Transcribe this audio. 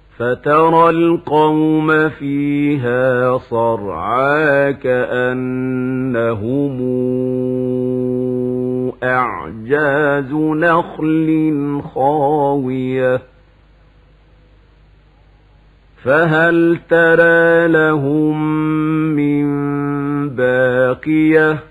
فترى القوم فيها صرعى كأنهم أعجاز نخل خاوية فهل ترى لهم من باقية